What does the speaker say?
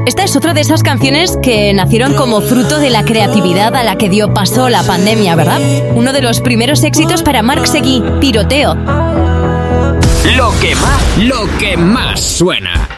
Esta es otra de esas canciones que nacieron como fruto de la creatividad a la que dio paso la pandemia, ¿verdad? Uno de los primeros éxitos para Marc Seguí, Tiroteo. Lo que más suena.